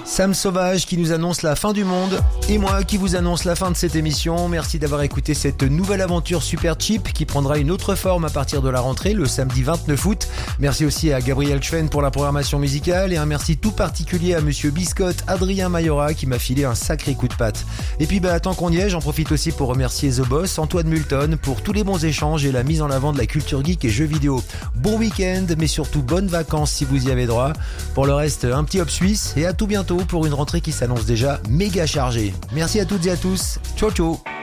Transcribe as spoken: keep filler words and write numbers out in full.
Sam Sauvage qui nous annonce la fin du monde et moi qui vous annonce la fin de cette émission. Merci d'avoir écouté cette nouvelle aventure super cheap qui prendra une autre forme à partir de la rentrée le samedi vingt-neuf août. Merci aussi à Gabriel Chwen pour la programmation musicale et un merci tout particulier à monsieur Biscotte Adrien Mayora qui m'a filé un sacré coup de patte. Et puis bah tant qu'on y est, j'en profite aussi pour remercier The Boss, Antoine Multon pour tous les bons échanges et la mise en avant de la culture geek et jeux vidéo. Bon week-end mais surtout bonnes vacances si vous y avez droit. Pour le reste, un petit hop suisse et à tout bientôt pour une rentrée qui s'annonce déjà méga chargée. Merci à toutes et à tous. Ciao ciao.